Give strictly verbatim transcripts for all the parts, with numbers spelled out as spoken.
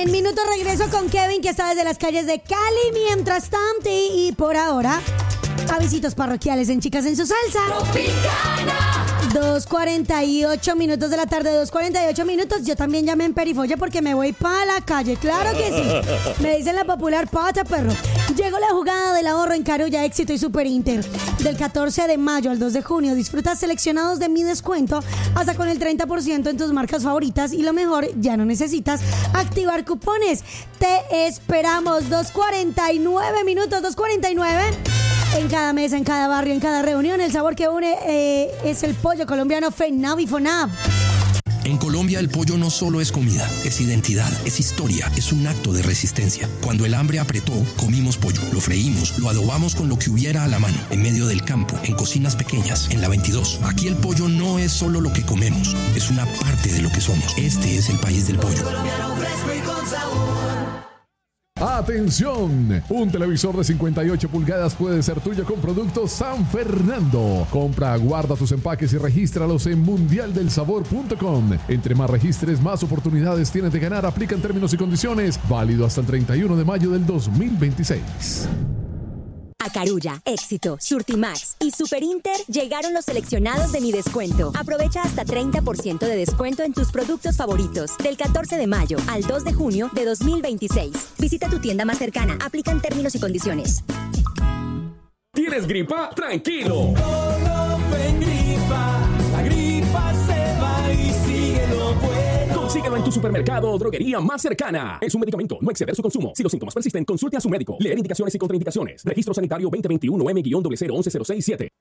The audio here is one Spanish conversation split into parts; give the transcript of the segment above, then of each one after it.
En minutos regreso con Kevin, que está desde las calles de Cali. Mientras tanto, y, y por ahora, avisitos parroquiales en Chicas en su Salsa. Tropicana. dos cuarenta y ocho minutos de la tarde, dos cuarenta y ocho minutos. Yo también llamé en Perifolla porque me voy para la calle, claro que sí. Me dicen la popular pata perro. Llegó la jugada del ahorro en Carulla, Éxito y Super Inter. Del catorce de mayo al dos de junio disfruta seleccionados de mi descuento hasta con el treinta por ciento en tus marcas favoritas, y lo mejor, ya no necesitas activar cupones. Te esperamos. Dos cuarenta y nueve minutos, dos cuarenta y nueve. En cada mesa, en cada barrio, en cada reunión, el sabor que une eh, es el pollo colombiano FENAV y FONAV. En Colombia el pollo no solo es comida, es identidad, es historia, es un acto de resistencia. Cuando el hambre apretó, comimos pollo, lo freímos, lo adobamos con lo que hubiera a la mano, en medio del campo, en cocinas pequeñas, en la veintidós. Aquí el pollo no es solo lo que comemos, es una parte de lo que somos. Este es el país del pollo. ¡Atención! Un televisor de cincuenta y ocho pulgadas puede ser tuyo con Productos San Fernando. Compra, guarda tus empaques y regístralos en mundial del sabor punto com. Entre más registres, más oportunidades tienes de ganar. Aplican términos y condiciones. Válido hasta el treinta y uno de mayo del dos mil veintiséis. A Carulla, Éxito, Surtimax y Super Inter llegaron los seleccionados de mi descuento. Aprovecha hasta treinta por ciento de descuento en tus productos favoritos del catorce de mayo al dos de junio de dos mil veintiséis. Visita tu tienda más cercana. Aplican términos y condiciones. ¿Tienes gripa? ¡Tranquilo! No ven gripa, la gripa se va y sigue lo bueno. Consíguelo en tu supermercado o droguería más cercana. Es un medicamento, no exceder su consumo. Si los síntomas persisten, consulte a su médico. Leer indicaciones y contraindicaciones. Registro sanitario veinte veintiuno M cero cero once cero seis siete.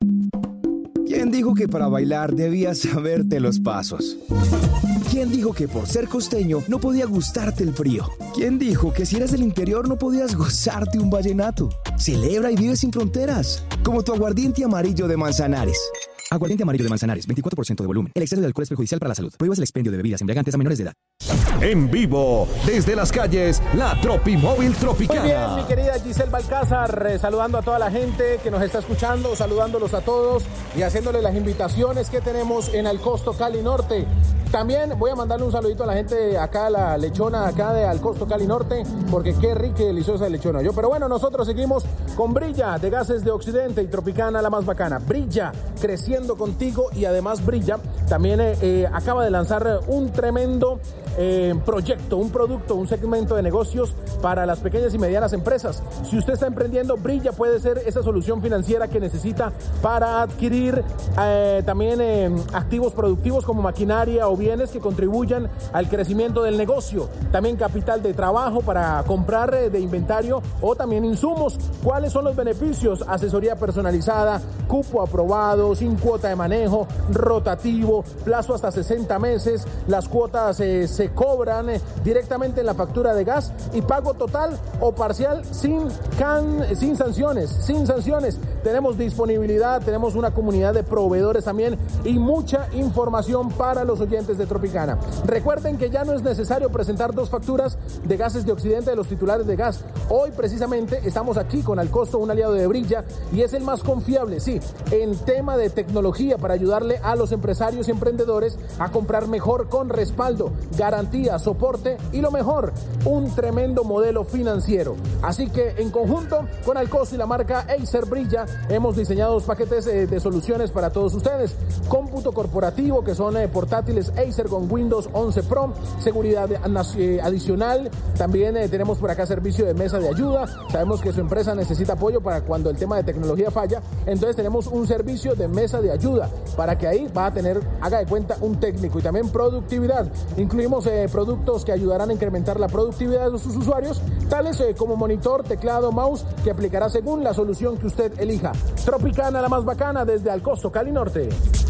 ¿Quién dijo que para bailar debías saberte los pasos? ¿Quién dijo que por ser costeño no podía gustarte el frío? ¿Quién dijo que si eres del interior no podías gozarte un vallenato? Celebra y vive sin fronteras, como tu aguardiente amarillo de Manzanares. Aguardiente amarillo de Manzanares, veinticuatro por ciento de volumen. El exceso de alcohol es perjudicial para la salud. Prohíbas el expendio de bebidas embriagantes a menores de edad. En vivo, desde las calles, la Tropimóvil Tropicana. Muy bien, mi querida Giselle Balcázar, eh, saludando a toda la gente que nos está escuchando, saludándolos a todos y haciéndoles las invitaciones que tenemos en Alcosto, Cali Norte. También voy a mandarle un saludito a la gente acá, la lechona acá de Alcosto, Cali Norte, porque qué rica y deliciosa lechona yo. Pero bueno, nosotros seguimos con Brilla, de Gases de Occidente, y Tropicana, la más bacana. Brilla, creciendo contigo, y además Brilla también eh, eh, acaba de lanzar un tremendo eh, proyecto, un producto, un segmento de negocios para las pequeñas y medianas empresas. Si usted está emprendiendo, Brilla puede ser esa solución financiera que necesita para adquirir eh, también eh, activos productivos como maquinaria o bienes que contribuyan al crecimiento del negocio. También capital de trabajo para comprar eh, de inventario o también insumos. ¿Cuáles son los beneficios? Asesoría personalizada, cupo aprobado, sin cuota de manejo, rotativo, plazo hasta sesenta meses. Las cuotas eh, se cobran eh, directamente en la factura de gas y pago total o parcial sin, can, sin sanciones, sin sanciones. Tenemos disponibilidad, tenemos una comunidad de proveedores también y mucha información para los oyentes de Tropicana. Recuerden que ya no es necesario presentar dos facturas de Gases de Occidente de los titulares de gas. Hoy precisamente estamos aquí con Alcosto, un aliado de Brilla, y es el más confiable, sí, en tema de tecnología para ayudarle a los empresarios y emprendedores a comprar mejor con respaldo, garantía, soporte y lo mejor, un tremendo modelo financiero. Así que en conjunto con Alcosto y la marca Acer Brilla hemos diseñado dos paquetes eh, de soluciones para todos ustedes. Cómputo corporativo, que son eh, portátiles Acer con Windows once Pro, seguridad eh, adicional. También eh, tenemos por acá servicio de mesa de ayuda. Sabemos que su empresa necesita apoyo para cuando el tema de tecnología falla, entonces tenemos un servicio de mesa de ayuda para que ahí va a tener, haga de cuenta, un técnico. Y también productividad. Incluimos eh, productos que ayudarán a incrementar la productividad de sus usuarios, tales eh, como monitor, teclado, mouse, que aplicará según la solución que usted elija. Tropicana, la más bacana, desde Alcosto, Cali Norte.